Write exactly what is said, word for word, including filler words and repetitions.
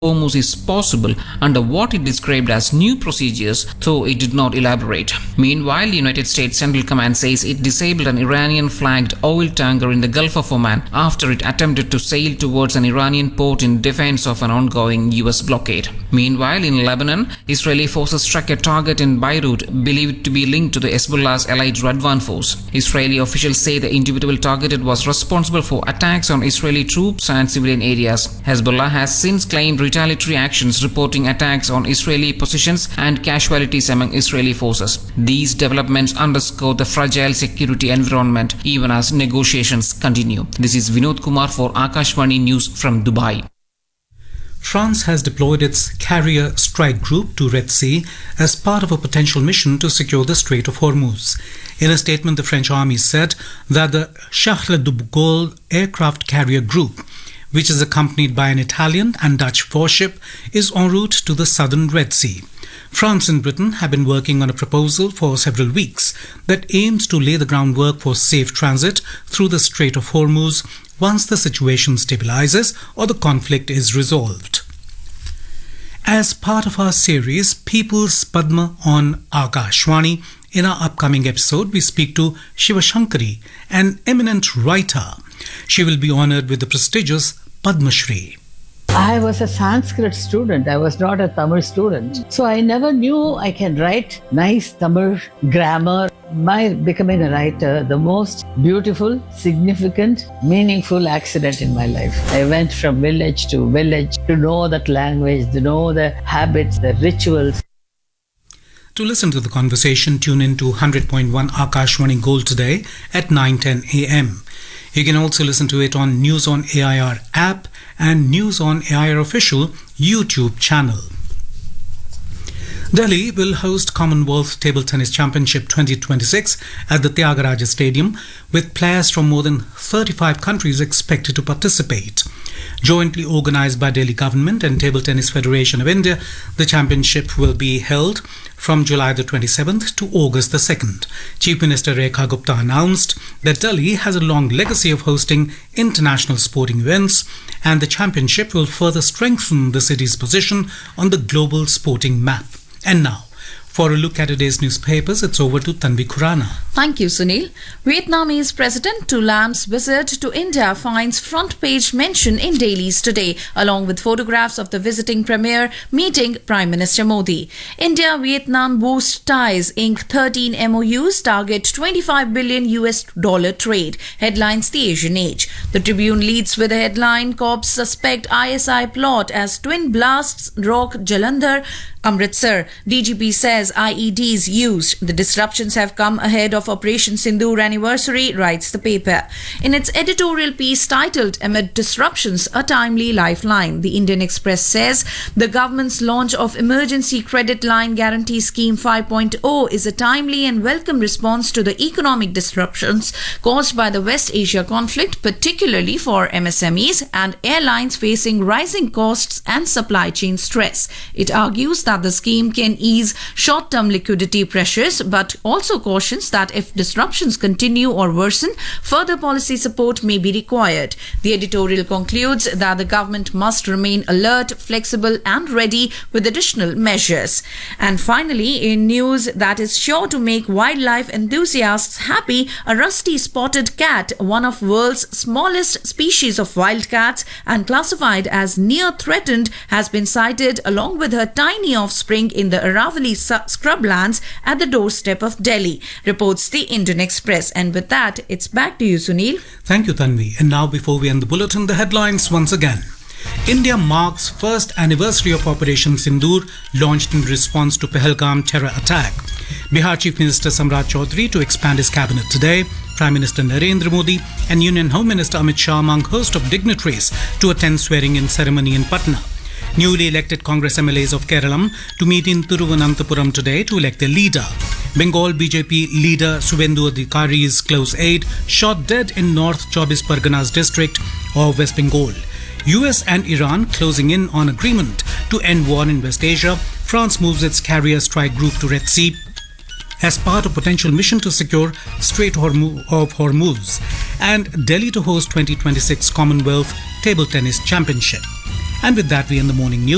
Hormuz is possible under what it described as new procedures, though it did not elaborate. Meanwhile, the United States Central Command says it disabled an Iranian-flagged oil tanker in the Gulf of Oman after it attempted to sail towards an Iranian port in defense of an ongoing U S blockade. Meanwhile, in Lebanon, Israeli forces struck a target in Beirut believed to be linked to the Hezbollah's allied Radwan force. Israeli officials say the individual targeted was responsible for attacks on Israeli troops and civilian areas. Hezbollah has since claimed retaliatory actions, reporting attacks on Israeli positions and casualties among Israeli forces. These developments underscore the fragile security environment even as negotiations continue. This is Vinod Kumar for Akashvani News from Dubai. France has deployed its Carrier Strike Group to Red Sea as part of a potential mission to secure the Strait of Hormuz. In a statement, the French army said that the Charles de Gaulle aircraft carrier group, which is accompanied by an Italian and Dutch warship, is en route to the southern Red Sea. France and Britain have been working on a proposal for several weeks that aims to lay the groundwork for safe transit through the Strait of Hormuz once the situation stabilizes or the conflict is resolved. As part of our series People's Padma on Akashvani, in our upcoming episode we speak to Shiva Shankari, an eminent writer. She will be honored with the prestigious Padma Shri. I was a Sanskrit student. I was not a Tamil student. So I never knew I can write nice Tamil grammar. My becoming a writer, the most beautiful, significant, meaningful accident in my life. I went from village to village to know that language, to know the habits, the rituals. To listen to the conversation, tune in to one hundred point one Akashvani Gold today at nine ten a m. You can also listen to it on News on A I R app and News on A I R official YouTube channel. Delhi will host Commonwealth Table Tennis Championship twenty twenty-six at the Tyagaraja Stadium, with players from more than thirty-five countries expected to participate. Jointly organised by Delhi Government and Table Tennis Federation of India, the championship will be held from July the twenty-seventh to August the second. Chief Minister Rekha Gupta announced that Delhi has a long legacy of hosting international sporting events, and the championship will further strengthen the city's position on the global sporting map. And now, for a look at today's newspapers, it's over to Tanvi Khurana. Thank you, Sunil. Vietnamese President Tu Lam's visit to India finds front-page mention in dailies today, along with photographs of the visiting Premier meeting Prime Minister Modi. India-Vietnam boost ties, ink thirteen M O Us, target twenty-five billion U S dollar trade, headlines The Asian Age. The Tribune leads with a headline, Cops suspect I S I plot as twin blasts rock Jalandhar, Amritsar. D G P says I E Ds used. The disruptions have come ahead of Operation Sindoor anniversary, writes the paper. In its editorial piece titled Amid Disruptions, a Timely Lifeline, the Indian Express says the government's launch of Emergency Credit Line Guarantee Scheme five point oh is a timely and welcome response to the economic disruptions caused by the West Asia conflict, particularly for M S M Es and airlines facing rising costs and supply chain stress. It argues that the scheme can ease short-term liquidity pressures, but also cautions that if disruptions continue or worsen, further policy support may be required. The editorial concludes that the government must remain alert, flexible and ready with additional measures. And finally, in news that is sure to make wildlife enthusiasts happy, a rusty spotted cat, one of world's smallest species of wild cats and classified as near threatened, has been sighted along with her tiny offspring in the Aravali scrublands at the doorstep of Delhi, reports the Indian Express. And with that, it's back to you, Sunil. Thank you, Tanvi. And now, before we end the bulletin, the headlines once again. India marks first anniversary of Operation Sindoor, launched in response to Pahalgam terror attack. Bihar Chief Minister Samrat Chaudhary to expand his cabinet today. Prime Minister Narendra Modi and Union Home Minister Amit Shah among host of dignitaries to attend swearing-in ceremony in Patna. Newly elected Congress M L As of Kerala to meet in Thiruvananthapuram today to elect their leader. Bengal B J P leader Suvendu Adhikari's close aide shot dead in North Chobis Parganas district of West Bengal. U S and Iran closing in on agreement to end war in West Asia. France moves its Carrier Strike Group to Red Sea as part of potential mission to secure Strait of Hormuz. And Delhi to host twenty twenty-six Commonwealth Table Tennis Championship. And with that, we end the morning news.